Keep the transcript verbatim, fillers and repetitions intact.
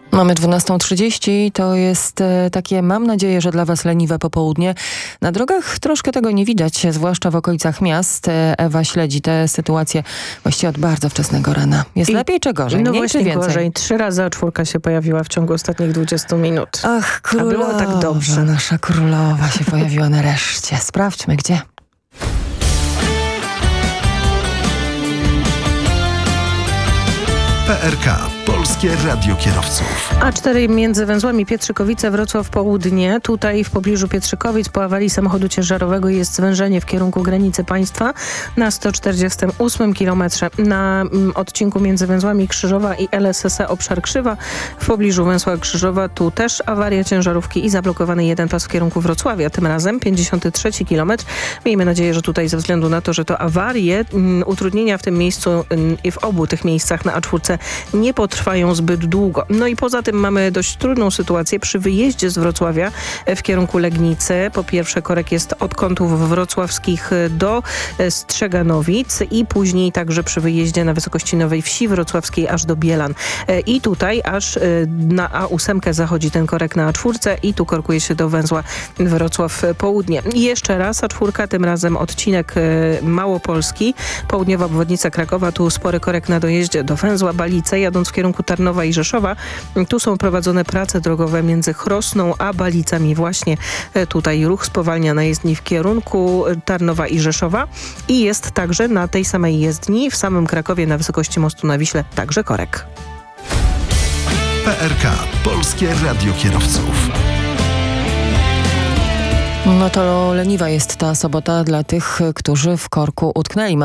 Mamy dwunasta trzydzieści, to jest e, takie, mam nadzieję, że dla Was leniwe popołudnie. Na drogach troszkę tego nie widać, zwłaszcza w okolicach miast. E, Ewa śledzi tę sytuację właściwie od bardzo wczesnego rana. Jest I, lepiej czy gorzej? No Mniej właśnie czy więcej? gorzej. Trzy razy A czwórka się pojawiła w ciągu ostatnich dwudziestu minut. Ach, królowa, A było tak dobrze. nasza królowa się pojawiła nareszcie. Sprawdźmy, gdzie. P R K. Polskie Radio Kierowców. A cztery między węzłami Pietrzykowice, Wrocław Południe. Tutaj w pobliżu Pietrzykowic po awarii samochodu ciężarowego jest zwężenie w kierunku granicy państwa na sto czterdziestym ósmym kilometrze. Na mm, odcinku między węzłami Krzyżowa i L S S E obszar Krzywa w pobliżu węzła Krzyżowa tu też awaria ciężarówki i zablokowany jeden pas w kierunku Wrocławia. Tym razem pięćdziesiąty trzeci kilometr. Miejmy nadzieję, że tutaj ze względu na to, że to awarie, mm, utrudnienia w tym miejscu mm, i w obu tych miejscach na A cztery nie potrwają zbyt długo. No i poza tym mamy dość trudną sytuację przy wyjeździe z Wrocławia w kierunku Legnicy. Po pierwsze korek jest od kątów wrocławskich do Strzeganowic i później także przy wyjeździe na wysokości Nowej Wsi Wrocławskiej aż do Bielan. I tutaj aż na A osiem zachodzi ten korek na A cztery i tu korkuje się do węzła Wrocław Południe. I jeszcze raz A cztery, tym razem odcinek Małopolski, południowa obwodnica Krakowa, tu spory korek na dojeździe do węzła Balice, jadąc w kierunku Tarnowa i Rzeszowa. Tu są prowadzone prace drogowe między Chrosną a Balicami. Właśnie tutaj ruch spowalnia na jezdni w kierunku Tarnowa i Rzeszowa i jest także na tej samej jezdni w samym Krakowie na wysokości mostu na Wiśle także korek. P R K. Polskie Radio Kierowców. No to leniwa jest ta sobota dla tych, którzy w korku utknęli.